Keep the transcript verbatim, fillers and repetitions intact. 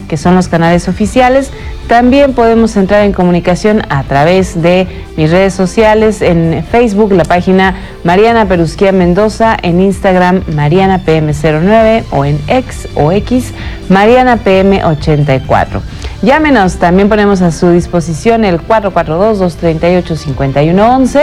que son los canales oficiales. También podemos entrar en comunicación a través de mis redes sociales, en Facebook, la página Mariana Perusquía Mendoza, en Instagram Mariana P M cero nueve o en X o X Mariana P M ochenta y cuatro. Llámenos, también ponemos a su disposición el cuatro cuatro dos, dos tres ocho, cinco uno uno uno